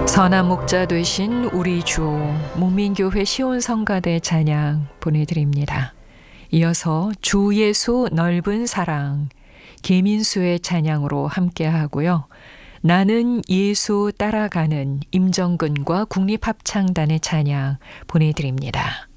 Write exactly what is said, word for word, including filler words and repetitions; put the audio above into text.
선한 목자 되신 우리 주 문민교회 시온성가대 찬양 보내드립니다. 이어서 주 예수 넓은 사랑 계민수의 찬양으로 함께하고요. 나는 예수 따라가는 임정근과 국립합창단의 찬양 보내드립니다.